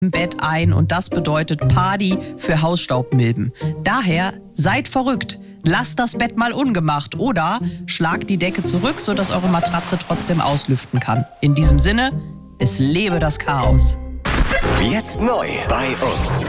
im Bett ein und das bedeutet Party für Hausstaubmilben. Daher seid verrückt. Lasst das Bett mal ungemacht oder schlagt die Decke zurück, sodass eure Matratze trotzdem auslüften kann. In diesem Sinne, es lebe das Chaos. Jetzt neu bei uns.